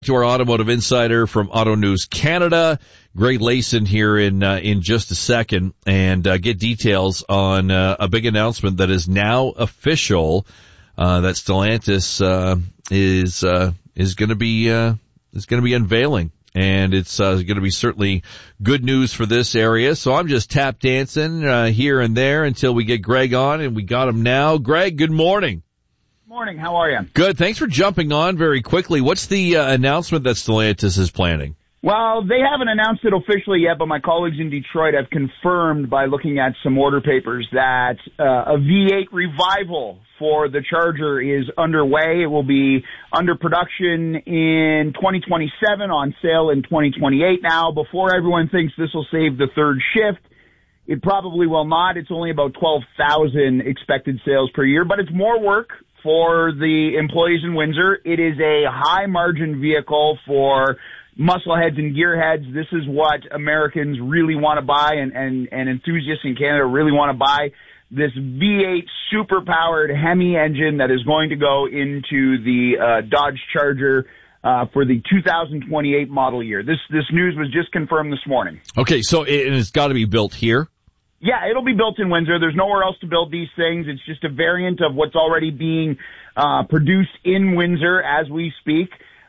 To our automotive insider from Auto News Canada, Greg Layson here in just a second, and get details on a big announcement that is now official that Stellantis is going to be unveiling, and it's going to be certainly good news for this area. So I'm just tap dancing here and there until we get Greg on, and we got him now. Greg, good morning. Morning. How are you? Good. Thanks for jumping on very quickly. What's the announcement that Stellantis is planning? Well, they haven't announced it officially yet, but my colleagues in Detroit have confirmed by looking at some order papers that a V8 revival for the Charger is underway. It will be under production in 2027, on sale in 2028. Now, before everyone thinks this will save the third shift, it probably will not. It's only about 12,000 expected sales per year, but it's more work for the employees in Windsor. It is a high-margin vehicle for muscleheads and gearheads. This is what Americans really want to buy, and enthusiasts in Canada really want to buy. This V8 super-powered Hemi engine that is going to go into the Dodge Charger for the 2028 model year. This news was just confirmed this morning. Okay, so it's got to be built here? Yeah, it'll be built in Windsor. There's nowhere else to build these things. It's just a variant of what's already being produced in Windsor as we speak.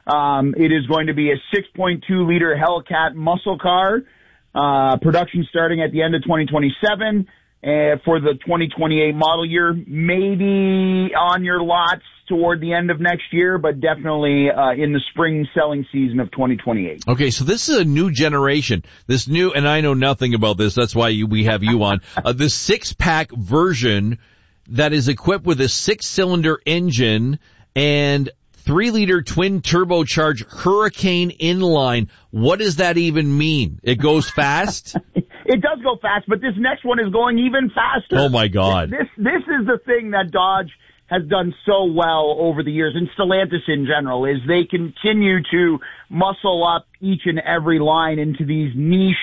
It is going to be a 6.2-liter Hellcat muscle car, production starting at the end of 2027 for the 2028 model year. Maybe on your lots toward the end of next year, but definitely in the spring selling season of 2028. Okay, so this is a new generation. This new, and I know nothing about this, that's why we have you on, the six-pack version that is equipped with a 6-cylinder engine and 3-liter twin turbocharged Hurricane inline. What does that even mean? It goes fast? It does go fast, but this next one is going even faster. Oh my God. This is the thing that Dodge has done so well over the years, and Stellantis in general, is they continue to muscle up each and every line into these niche,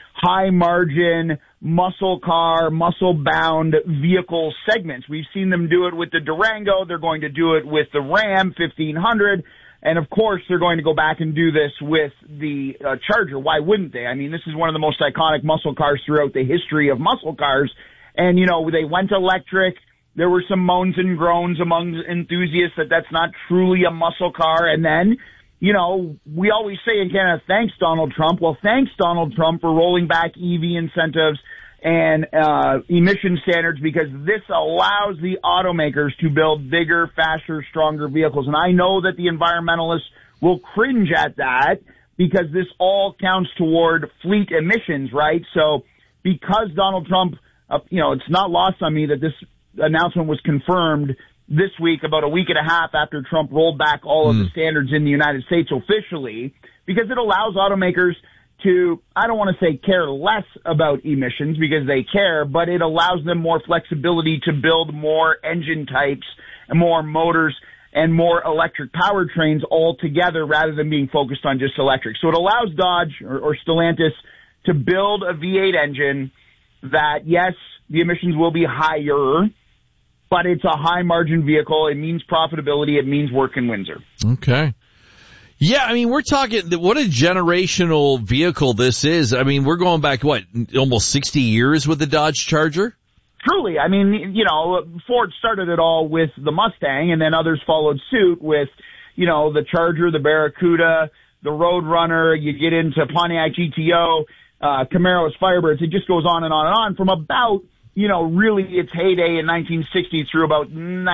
high-margin, muscle car, muscle-bound vehicle segments. We've seen them do it with the Durango. They're going to do it with the Ram 1500. And, of course, they're going to go back and do this with the Charger. Why wouldn't they? I mean, this is one of the most iconic muscle cars throughout the history of muscle cars. And, you know, they went electric. There were some moans and groans among enthusiasts that that's not truly a muscle car. And then, you know, we always say in Canada, thanks, Donald Trump. Well, thanks, Donald Trump, for rolling back EV incentives and emission standards, because this allows the automakers to build bigger, faster, stronger vehicles. And I know that the environmentalists will cringe at that because this all counts toward fleet emissions, right? So because Donald Trump, you know, it's not lost on me that this announcement was confirmed this week, about a week and a half after Trump rolled back all of the standards in the United States officially, because it allows automakers to, I don't want to say care less about emissions because they care, but it allows them more flexibility to build more engine types and more motors and more electric powertrains all together rather than being focused on just electric. So it allows Dodge or Stellantis to build a V8 engine that, yes, the emissions will be higher, but it's a high-margin vehicle. It means profitability. It means work in Windsor. Okay. Yeah, I mean, we're talking, what a generational vehicle this is. I mean, we're going back, what, almost 60 years with the Dodge Charger? Truly. I mean, you know, Ford started it all with the Mustang, and then others followed suit with, you know, the Charger, the Barracuda, the Roadrunner. You get into Pontiac GTO, Camaro's Firebirds. It just goes on and on and on from about, you know, really its heyday in 1960 through about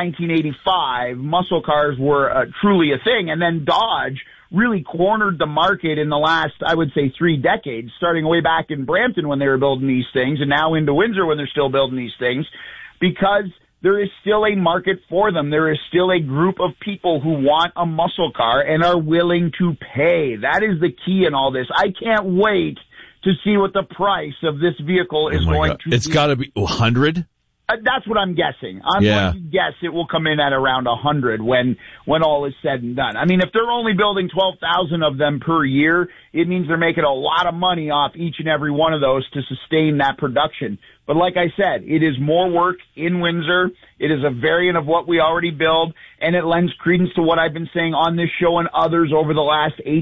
1985. Muscle cars were truly a thing. And then Dodge really cornered the market in the last, I would say, 3 decades, starting way back in Brampton when they were building these things and now into Windsor when they're still building these things, because there is still a market for them. There is still a group of people who want a muscle car and are willing to pay. That is the key in all this. I can't wait to see what the price of this vehicle is going to be. It's got to be 100? That's what I'm guessing. I'm going to guess it will come in at around 100 when all is said and done. I mean, if they're only building 12,000 of them per year, it means they're making a lot of money off each and every one of those to sustain that production. But like I said, it is more work in Windsor. It is a variant of what we already build, and it lends credence to what I've been saying on this show and others over the last